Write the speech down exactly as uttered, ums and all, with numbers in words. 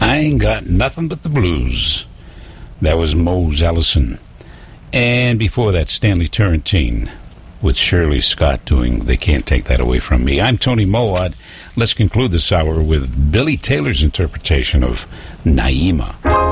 I Ain't Got Nothing But the Blues. That was Mose Ellison. And before that, Stanley Turrentine with Shirley Scott doing They Can't Take That Away From Me. I'm Tony Mowat. Let's conclude this hour with Billy Taylor's interpretation of Naima.